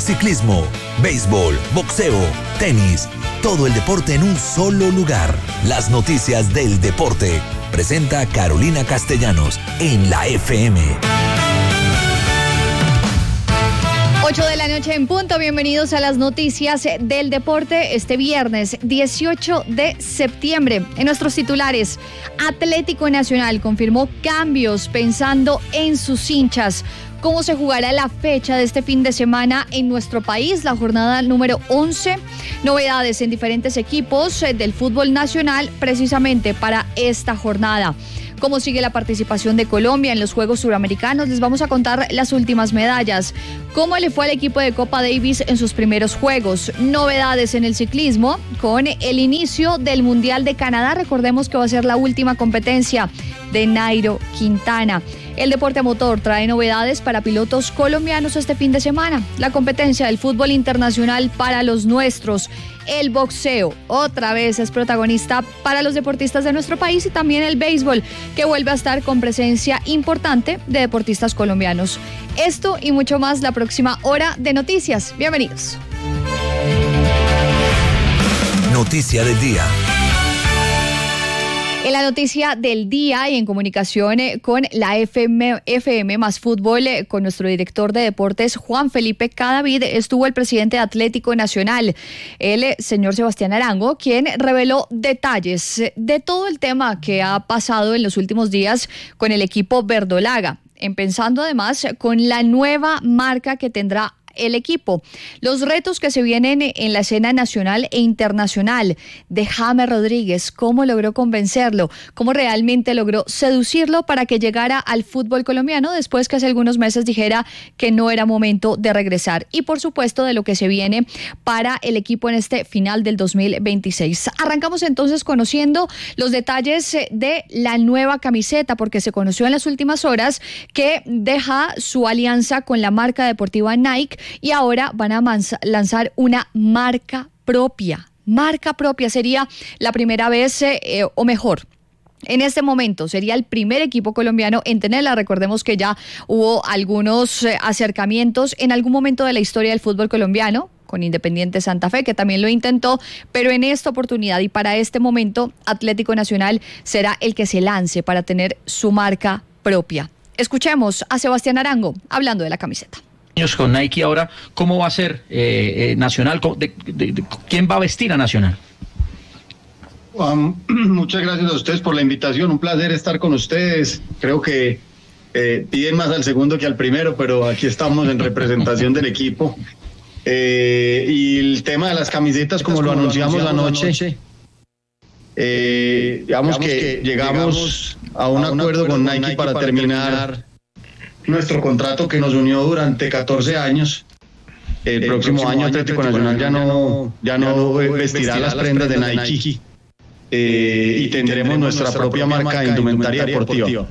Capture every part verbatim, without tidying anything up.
ciclismo, béisbol, boxeo, tenis, todo el deporte en un solo lugar. Las noticias del deporte. Presenta Carolina Castellanos en la F M. ocho de la noche en punto, bienvenidos a las noticias del deporte este viernes dieciocho de septiembre. En nuestros titulares, Atlético Nacional confirmó cambios pensando en sus hinchas. ¿Cómo se jugará la fecha de este fin de semana en nuestro país? La jornada número once. Novedades en diferentes equipos del fútbol nacional precisamente para esta jornada. Cómo sigue la participación de Colombia en los Juegos Suramericanos. Les vamos a contar las últimas medallas. Cómo le fue al equipo de Copa Davis en sus primeros juegos. Novedades en el ciclismo con el inicio del Mundial de Canadá. Recordemos que va a ser la última competencia de Nairo Quintana. El deporte motor trae novedades para pilotos colombianos este fin de semana. La competencia del fútbol internacional para los nuestros. El boxeo otra vez es protagonista para los deportistas de nuestro país y también el béisbol, que vuelve a estar con presencia importante de deportistas colombianos. Esto y mucho más la próxima hora de noticias. Bienvenidos. Noticia del día. En la noticia del día y en comunicación con la F M, F M más fútbol, con nuestro director de deportes, Juan Felipe Cadavid, estuvo el presidente de Atlético Nacional, el señor Sebastián Arango, quien reveló detalles de todo el tema que ha pasado en los últimos días con el equipo verdolaga, empezando además con la nueva marca que tendrá el equipo, los retos que se vienen en la escena nacional e internacional de James Rodríguez, cómo logró convencerlo, cómo realmente logró seducirlo para que llegara al fútbol colombiano después que hace algunos meses dijera que no era momento de regresar, y por supuesto de lo que se viene para el equipo en este final del dos mil veintiséis. Arrancamos entonces conociendo los detalles de la nueva camiseta, porque se conoció en las últimas horas que deja su alianza con la marca deportiva Nike y ahora van a lanzar una marca propia. Marca propia sería la primera vez, eh, o mejor, en este momento sería el primer equipo colombiano en tenerla. Recordemos que ya hubo algunos eh, acercamientos en algún momento de la historia del fútbol colombiano, con Independiente Santa Fe, que también lo intentó, pero en esta oportunidad y para este momento, Atlético Nacional será el que se lance para tener su marca propia. Escuchemos a Sebastián Arango hablando de la camiseta. Con Nike ahora, ¿cómo va a ser eh, eh, Nacional? De, de, de, ¿Quién va a vestir a Nacional? Um, muchas gracias a ustedes por la invitación, un placer estar con ustedes. Creo que eh, piden más al segundo que al primero, pero aquí estamos en representación del equipo. Eh, y el tema de las camisetas, como lo anunciamos anoche, eh, digamos, digamos que, que llegamos a un, a un acuerdo con Nike, Nike para, para terminar, terminar nuestro contrato que nos unió durante catorce años. El, el próximo, próximo año Atlético Nacional ya no, ya no vestirá las prendas de Nike, Nike. Eh, y tendremos nuestra, nuestra propia marca de indumentaria deportiva. deportiva.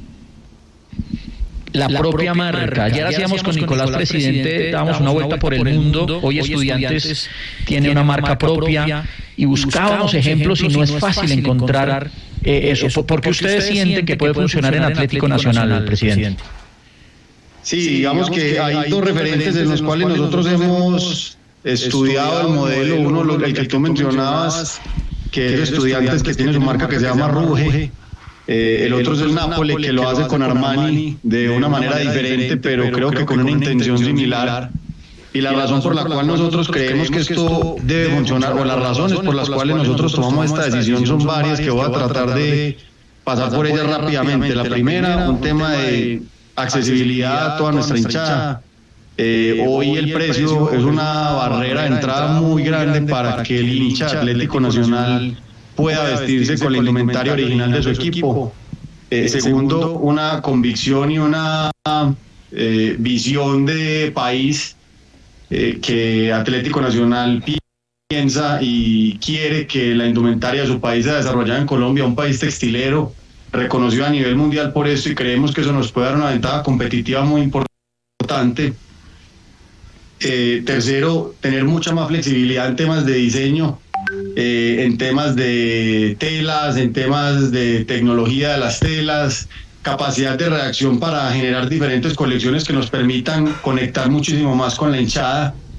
La, la propia, propia marca. marca. Ayer hacíamos con Nicolás, Nicolás Presidente, dábamos una vuelta por el mundo. Hoy Estudiantes tiene una marca propia y buscábamos ejemplos y no es fácil encontrar eh, eso. eso. ¿Por qué ustedes sienten que puede funcionar en Atlético Nacional, Presidente? Sí, digamos que hay dos referentes en los cuales nosotros hemos estudiado el modelo. Uno, el que tú mencionabas, que es Estudiantes, que tiene su marca que se llama Ruge. Eh, el otro es el Napoli, que lo hace con Armani de una manera diferente, pero creo que con una intención similar. Y la razón por la cual nosotros creemos que esto debe funcionar, o las razones por las cuales nosotros tomamos esta decisión son varias, que voy a tratar de pasar por ellas rápidamente. La primera, un tema de accesibilidad a toda nuestra hinchada. Eh, hoy el precio es una barrera de entrada muy grande para que el hincha Atlético Nacional pueda vestirse con la indumentaria original de su equipo. Eh, segundo, una convicción y una eh, visión de país eh, que Atlético Nacional piensa y quiere que la indumentaria de su país sea desarrollada en Colombia, un país textilero, reconocido a nivel mundial por esto, y creemos que eso nos puede dar una ventaja competitiva muy importante. Eh, tercero, tener mucha más flexibilidad en temas de diseño, eh, en temas de telas, en temas de tecnología de las telas, capacidad de reacción para generar diferentes colecciones que nos permitan conectar muchísimo más con la hinchada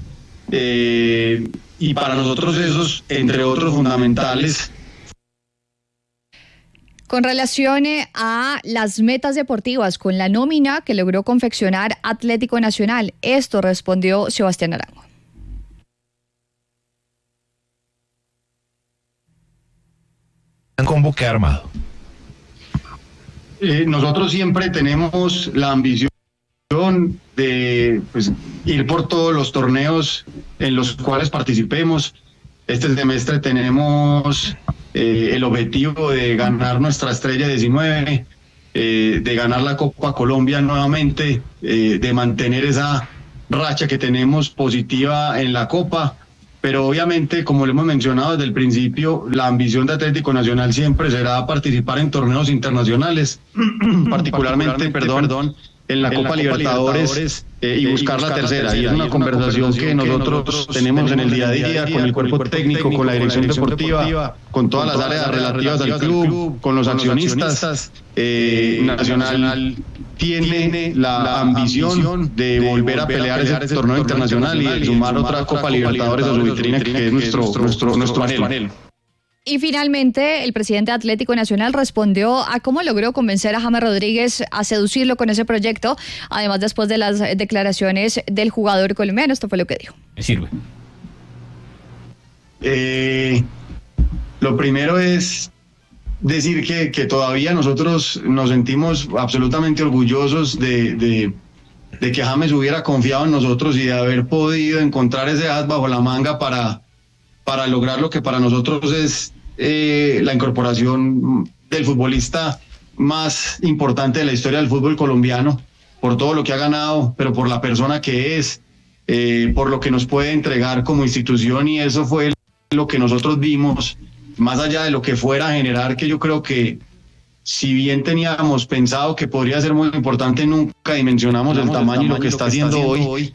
eh, y para nosotros esos, entre otros fundamentales. Con relación a las metas deportivas, con la nómina que logró confeccionar Atlético Nacional, esto respondió Sebastián Arango. Con buque armado. Eh, nosotros siempre tenemos la ambición de pues, ir por todos los torneos en los cuales participemos. Este semestre tenemos eh, el objetivo de ganar nuestra estrella diecinueve, eh, de ganar la Copa Colombia nuevamente, eh, de mantener esa racha que tenemos positiva en la Copa. Pero obviamente, como lo hemos mencionado desde el principio, la ambición de Atlético Nacional siempre será participar en torneos internacionales, particularmente, particularmente perdón, perdón, en la en Copa, la Copa Libertadores, Libertadores eh, y, buscar y buscar la tercera. La tercera. Y es una, y es conversación, una conversación que nosotros, que nosotros tenemos en el día a día, día con el cuerpo, cuerpo técnico, técnico, con la dirección, con la dirección deportiva, deportiva, con todas con las áreas relativas al club, club, con los accionistas. accionistas eh, Nacional, Nacional tiene la, la ambición de volver a pelear ese, ese torneo internacional, internacional y sumar otra Copa Libertadores a su vitrina, que es nuestro, nuestro, nuestro anhelo. Y finalmente, el presidente de Atlético Nacional respondió a cómo logró convencer a James Rodríguez a seducirlo con ese proyecto, además después de las declaraciones del jugador colombiano. Esto fue lo que dijo. Me sirve. Eh, lo primero es decir que, que todavía nosotros nos sentimos absolutamente orgullosos de, de, de que James hubiera confiado en nosotros y de haber podido encontrar ese as bajo la manga para, para lograr lo que para nosotros es eh, la incorporación del futbolista más importante de la historia del fútbol colombiano, por todo lo que ha ganado, pero por la persona que es, eh, por lo que nos puede entregar como institución, y eso fue lo que nosotros vimos, más allá de lo que fuera a generar, que yo creo que si bien teníamos pensado que podría ser muy importante, nunca dimensionamos el tamaño y lo que está haciendo hoy.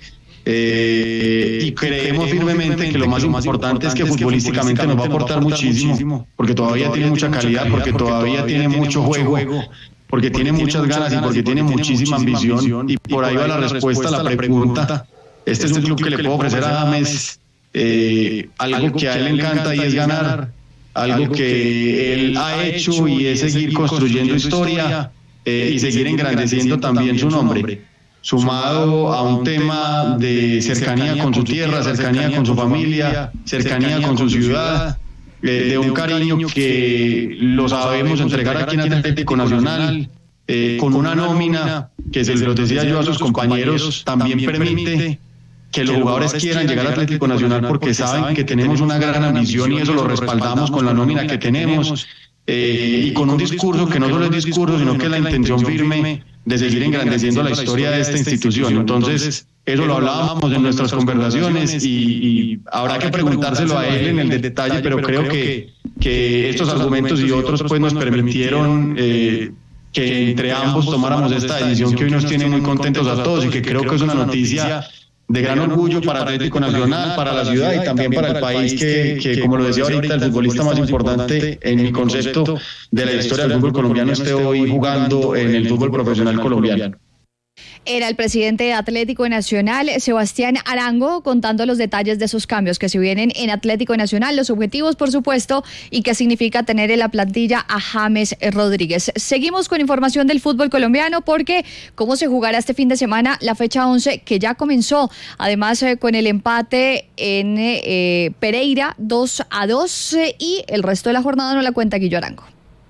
Eh, y creemos firmemente que lo más importante es que futbolísticamente nos va a aportar muchísimo, porque todavía tiene mucha calidad, porque todavía tiene mucho juego, porque tiene muchas ganas y porque tiene muchísima ambición. Y por ahí va la respuesta a la pregunta. Este es un club que le puedo ofrecer a James eh, algo que a él le encanta y es ganar, algo que él ha hecho y es seguir construyendo historia eh, y seguir engrandeciendo también su nombre, sumado a un tema de cercanía con su tierra, cercanía con su familia, cercanía con su ciudad, eh, de un cariño que lo sabemos entregar aquí en Atlético Nacional, eh, con una nómina que, se lo decía yo a sus compañeros, también permite que los jugadores quieran llegar a Atlético Nacional porque saben que tenemos una gran ambición y eso lo respaldamos con la nómina que tenemos, eh, y con un discurso que no solo es discurso, sino que es la intención firme de seguir engrandeciendo la historia de esta institución. Entonces, eso lo hablábamos en nuestras conversaciones y, y habrá que preguntárselo a él en el detalle, pero creo que, que estos argumentos y otros pues nos permitieron eh, que entre ambos tomáramos esta decisión que hoy nos tiene muy contentos a todos y que creo que es una noticia de gran orgullo para Atlético Nacional, para la ciudad y también para el país, que, que como lo decía ahorita, el futbolista más importante en mi concepto de la historia del fútbol colombiano esté hoy jugando en el fútbol profesional colombiano. Era el presidente de Atlético Nacional, Sebastián Arango, contando los detalles de esos cambios que se vienen en Atlético Nacional, los objetivos, por supuesto, y qué significa tener en la plantilla a James Rodríguez. Seguimos con información del fútbol colombiano porque cómo se jugará este fin de semana la fecha once que ya comenzó, además eh, con el empate en eh, Pereira dos a dos eh, y el resto de la jornada no la cuenta Guillo Arango.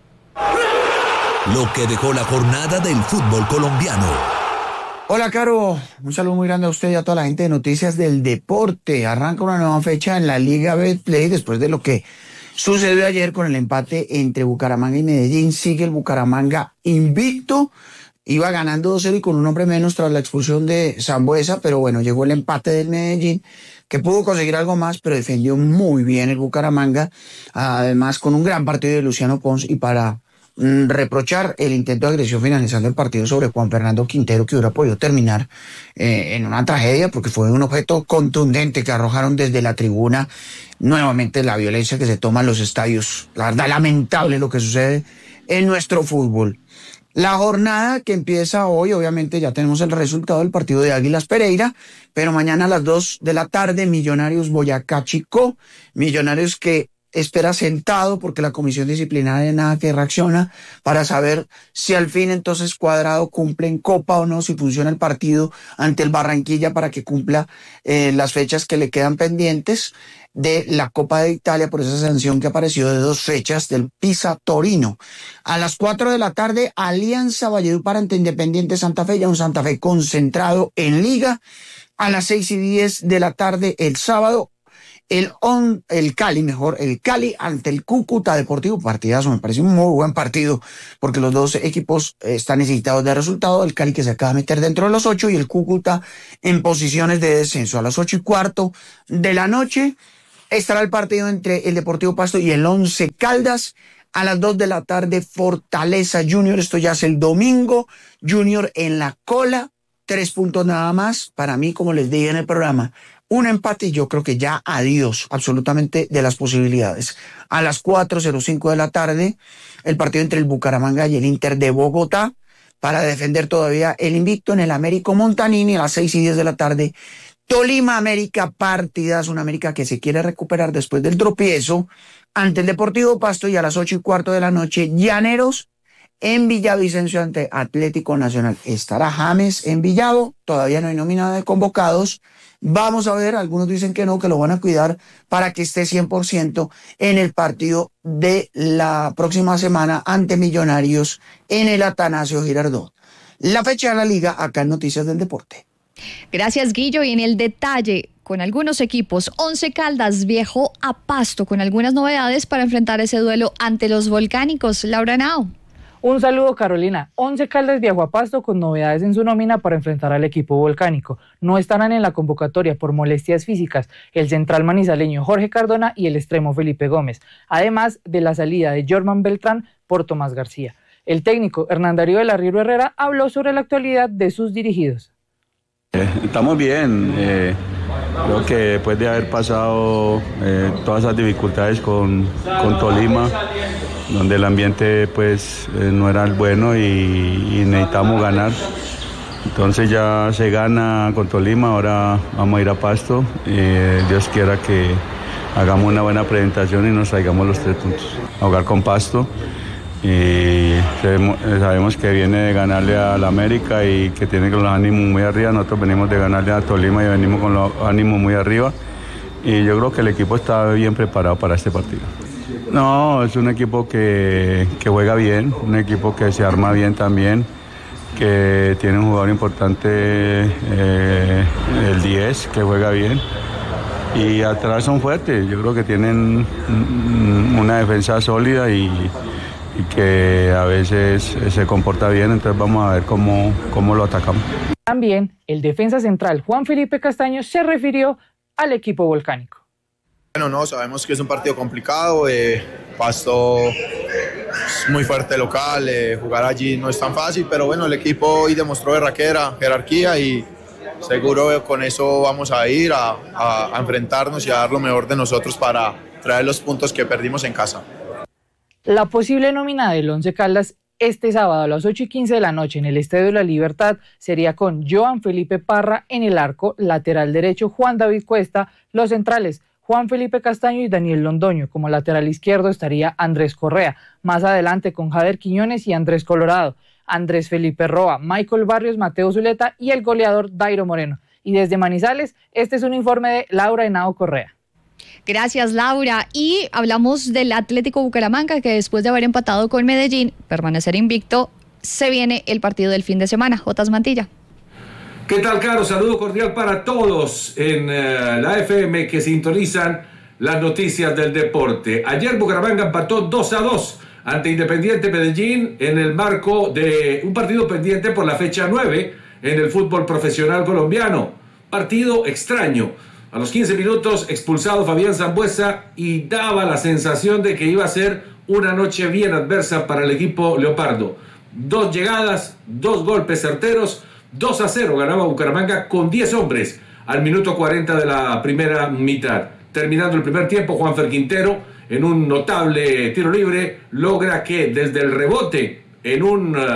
Lo que dejó la jornada del fútbol colombiano. Hola, Caro, un saludo muy grande a usted y a toda la gente de Noticias del Deporte. Arranca una nueva fecha en la Liga Betplay después de lo que sucedió ayer con el empate entre Bucaramanga y Medellín. Sigue el Bucaramanga invicto, iba ganando dos cero y con un hombre menos tras la expulsión de Sambuesa, pero bueno, llegó el empate del Medellín, que pudo conseguir algo más, pero defendió muy bien el Bucaramanga, además con un gran partido de Luciano Pons, y para reprochar el intento de agresión finalizando el partido sobre Juan Fernando Quintero, que hubiera podido terminar eh, en una tragedia porque fue un objeto contundente que arrojaron desde la tribuna. Nuevamente la violencia que se toma en los estadios, la verdad lamentable lo que sucede en nuestro fútbol. La jornada que empieza hoy, obviamente ya tenemos el resultado del partido de Águilas Pereira, pero mañana a las dos de la tarde, Millonarios Boyacá Chicó, Millonarios que espera sentado porque la comisión disciplinaria nada que reacciona para saber si al fin entonces Cuadrado cumple en Copa o no, si funciona el partido ante el Barranquilla para que cumpla eh, las fechas que le quedan pendientes de la Copa de Italia por esa sanción que apareció de dos fechas del Pisa Torino. A las cuatro de la tarde, Alianza Valledupar ante Independiente Santa Fe, ya un Santa Fe concentrado en Liga. A las seis y diez de la tarde el sábado, el, on, el Cali, mejor, el Cali ante el Cúcuta Deportivo, partidazo, me parece un muy buen partido, porque los dos equipos están necesitados de resultado, el Cali que se acaba de meter dentro de los ocho y el Cúcuta en posiciones de descenso. A las ocho y cuarto de la noche estará el partido entre el Deportivo Pasto y el Once Caldas. A las dos de la tarde, Fortaleza Junior, esto ya es el domingo, Junior en la cola, tres puntos nada más, para mí, como les dije en el programa, un empate y yo creo que ya adiós absolutamente de las posibilidades. A las cuatro cero cinco de la tarde, el partido entre el Bucaramanga y el Inter de Bogotá, para defender todavía el invicto en el Américo Montanini. A las seis y diez de la tarde, Tolima América, partidas, una América que se quiere recuperar después del tropiezo ante el Deportivo Pasto. Y a las ocho y cuarto de la noche, Llaneros en Villavicencio ante Atlético Nacional. Estará James en Villavo, todavía no hay nómina de convocados. Vamos a ver, algunos dicen que no, que lo van a cuidar para que esté cien por ciento en el partido de la próxima semana ante Millonarios en el Atanasio Girardot. La fecha de la liga acá en Noticias del Deporte. Gracias, Guillo. Y en el detalle, con algunos equipos, Once Caldas viajó a Pasto con algunas novedades para enfrentar ese duelo ante los volcánicos. Laura Nao. Un saludo, Carolina. Once Caldas viajó a Pasto con novedades en su nómina para enfrentar al equipo volcánico. No estarán en la convocatoria por molestias físicas el central manizaleño Jorge Cardona y el extremo Felipe Gómez, además de la salida de Jorman Beltrán por Tomás García. El técnico Hernán Darío del Arriero Herrera habló sobre la actualidad de sus dirigidos. Eh, estamos bien, eh, creo que después de haber pasado eh, todas esas dificultades con, con Tolima, donde el ambiente pues eh, no era el bueno y, y necesitamos ganar, entonces ya se gana con Tolima, ahora vamos a ir a Pasto, eh, Dios quiera que hagamos una buena presentación y nos traigamos los tres puntos, a jugar con Pasto. Y sabemos que viene de ganarle al América y que tiene con los ánimos muy arriba. Nosotros venimos de ganarle a Tolima y venimos con los ánimos muy arriba. Y yo creo que el equipo está bien preparado para este partido. No, es un equipo que, que juega bien, un equipo que se arma bien también, que tiene un jugador importante, eh, el diez, que juega bien. Y atrás son fuertes, yo creo que tienen una defensa sólida y... y que a veces se comporta bien, entonces vamos a ver cómo, cómo lo atacamos. También el defensa central Juan Felipe Castaño se refirió al equipo volcánico. Bueno, no, sabemos que es un partido complicado, eh, Pasto es muy fuerte local, eh, jugar allí no es tan fácil, pero bueno, el equipo hoy demostró berraquera, jerarquía y seguro con eso vamos a ir a, a, a enfrentarnos y a dar lo mejor de nosotros para traer los puntos que perdimos en casa. La posible nómina del Once Caldas este sábado a las ocho y quince de la noche en el Estadio de la Libertad sería con Joan Felipe Parra en el arco, lateral derecho Juan David Cuesta, los centrales Juan Felipe Castaño y Daniel Londoño. Como lateral izquierdo estaría Andrés Correa, más adelante con Jader Quiñones y Andrés Colorado, Andrés Felipe Roa, Michael Barrios, Mateo Zuleta y el goleador Dairo Moreno. Y desde Manizales, este es un informe de Laura Henao Correa. Gracias, Laura. Y hablamos del Atlético Bucaramanga, que después de haber empatado con Medellín, permanecer invicto, se viene el partido del fin de semana. Jotas Mantilla. ¿Qué tal, Caro? Saludo cordial para todos en uh, la F M que sintonizan las noticias del deporte. Ayer Bucaramanga empató dos a dos ante Independiente Medellín en el marco de un partido pendiente por la fecha nueve en el fútbol profesional colombiano. Partido extraño. A los quince minutos expulsado Fabián Sambueza y daba la sensación de que iba a ser una noche bien adversa para el equipo leopardo. Dos llegadas, dos golpes certeros, dos a cero ganaba Bucaramanga con diez hombres al minuto cuarenta de la primera mitad. Terminando el primer tiempo, Juanfer Quintero en un notable tiro libre logra que desde el rebote en un uh,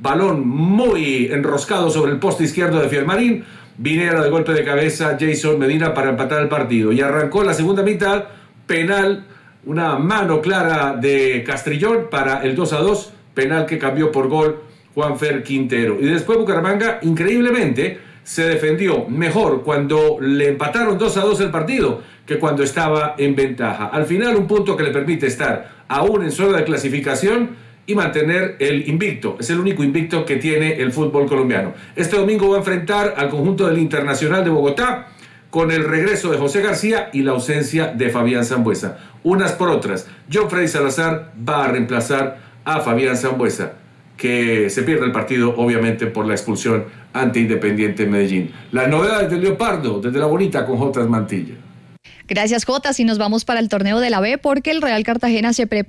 balón muy enroscado sobre el poste izquierdo de Fielmarín, viniera de golpe de cabeza Jason Medina para empatar el partido. Y arrancó la segunda mitad, penal, una mano clara de Castrillón para el dos a dos, penal que cambió por gol Juanfer Quintero. Y después Bucaramanga, increíblemente, se defendió mejor cuando le empataron dos a dos el partido que cuando estaba en ventaja. Al final, un punto que le permite estar aún en zona de clasificación y mantener el invicto. Es el único invicto que tiene el fútbol colombiano. Este domingo va a enfrentar al conjunto del Internacional de Bogotá con el regreso de José García y la ausencia de Fabián Sambueza. Unas por otras. John Freddy Salazar va a reemplazar a Fabián Sambueza, que se pierde el partido obviamente por la expulsión ante Independiente Medellín. Las novedades del Leopardo desde La Bonita con Jotas Mantilla. Gracias, Jotas, y nos vamos para el torneo de la B porque el Real Cartagena se prepara